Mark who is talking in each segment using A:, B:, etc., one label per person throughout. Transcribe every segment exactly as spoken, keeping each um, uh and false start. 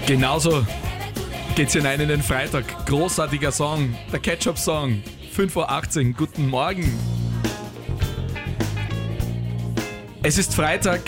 A: Genauso geht's hinein in den Freitag. Großartiger Song, der Ketchup-Song. fünf Uhr achtzehn, guten Morgen. Es ist Freitag.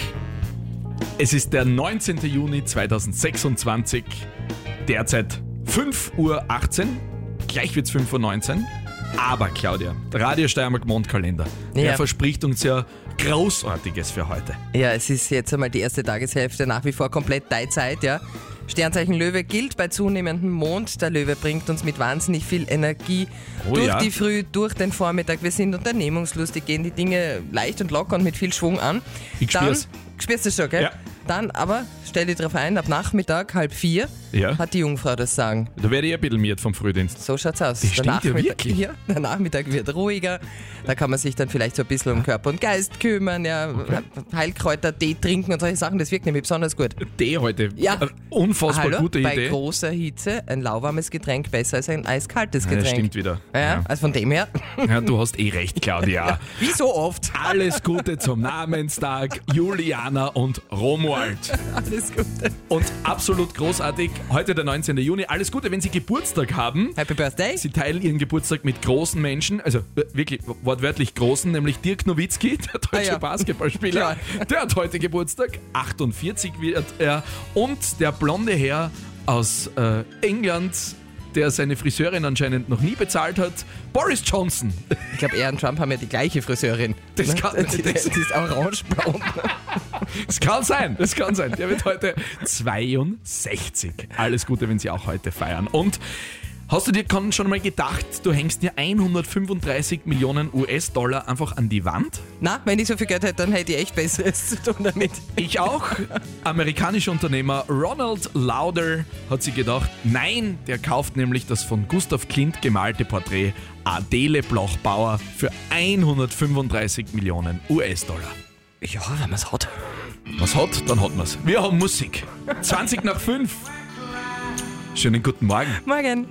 A: Es ist der neunzehnten Juni zweitausendsechsundzwanzig. Derzeit fünf Uhr achtzehn. Gleich wird's fünf Uhr neunzehn. Aber Claudia, der Radio Steiermark Mondkalender, der
B: Ja.
A: verspricht uns ja Großartiges für heute.
B: Ja, es ist jetzt einmal die erste Tageshälfte, nach wie vor komplett deine Zeit, ja. Sternzeichen Löwe gilt bei zunehmendem Mond. Der Löwe bringt uns mit wahnsinnig viel Energie
A: Oh
B: durch
A: ja.
B: die Früh, durch den Vormittag. Wir sind unternehmungslustig, gehen die Dinge leicht und locker und mit viel Schwung an.
A: Ich
B: Dann,
A: spür's.
B: spürst du schon, gell?
A: Ja.
B: Dann aber, stell dich drauf ein, ab Nachmittag, halb vier,
A: Ja.
B: hat die Jungfrau das Sagen.
A: Da werde ich ein bisschen miert vom Frühdienst.
B: So schaut's aus.
A: Das stimmt ja
B: Nachmittag,
A: wirklich.
B: ja, der Nachmittag wird ruhiger. Da kann man sich dann vielleicht so ein bisschen um Körper und Geist kümmern, ja, Heilkräuter, Tee trinken und solche Sachen. Das wirkt nämlich besonders gut.
A: Tee heute.
B: Ja.
A: Eine unfassbar
B: Hallo,
A: gute
B: bei
A: Idee.
B: großer Hitze ein lauwarmes Getränk besser als ein eiskaltes
A: Ja,
B: Getränk.
A: das stimmt wieder.
B: Ja,
A: Ja.
B: also von dem her,
A: Ja, du hast eh recht, Claudia.
B: wie so oft.
A: Alles Gute zum Namenstag, Juliana und Romuald.
B: Alles Gute.
A: Und absolut großartig, heute der neunzehnten Juni. Alles Gute, wenn Sie Geburtstag haben.
B: Happy Birthday.
A: Sie teilen Ihren Geburtstag mit großen Menschen, also äh, wirklich wortwörtlich großen, nämlich Dirk Nowitzki, der deutsche
B: Ah ja.
A: Basketballspieler. Der hat heute Geburtstag, achtundvierzig wird er. Und der blonde Herr aus äh, England, der seine Friseurin anscheinend noch nie bezahlt hat, Boris Johnson.
B: Ich glaube, er und Trump haben ja die gleiche Friseurin.
A: Das
B: Ne?
A: kann-
B: die,
A: das-
B: die ist orange-braun.
A: Das kann sein, das kann sein. Der wird heute zweiundsechzig. Alles Gute, wenn Sie auch heute feiern. Und hast du dir schon mal gedacht, du hängst dir hundertfünfunddreißig Millionen U S-Dollar einfach an die Wand?
B: Na, wenn ich so viel Geld hätte, dann hätte ich echt Besseres zu tun damit.
A: Ich auch. Amerikanischer Unternehmer Ronald Lauder hat sich gedacht, nein, der kauft nämlich das von Gustav Klimt gemalte Porträt Adele Bloch-Bauer für hundertfünfunddreißig Millionen U S-Dollar.
B: Ja, wenn man es hat.
A: Was hat, dann hat man's. Wir haben Musik. zwanzig nach fünf. Schönen guten Morgen.
B: Morgen.